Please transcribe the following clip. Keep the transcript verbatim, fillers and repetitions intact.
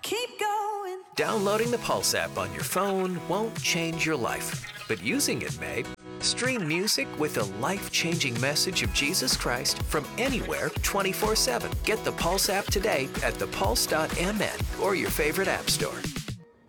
keep going. Downloading the Pulse app on your phone won't change your life, but using it may. Stream music with a life-changing message of Jesus Christ from anywhere twenty-four seven. Get the Pulse app today at the pulse dot m n or your favorite app store.